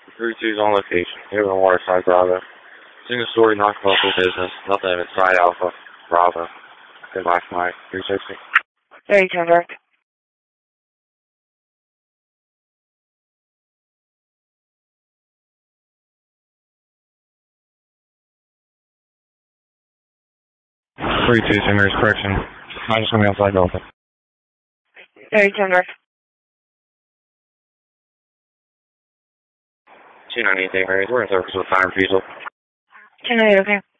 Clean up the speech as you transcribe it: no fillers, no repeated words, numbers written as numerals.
3-2's on location. Here on Waterside Bravo. Single story, non-commercial business. Nothing inside Alpha Bravo. Goodbye, Mike. 360. Hey, Kendrick. Three two, Simmers, correction. I'm just going to be outside Delta. Hey, Kendrick. 298, Mary. We're in service with fire refusal. 298, okay.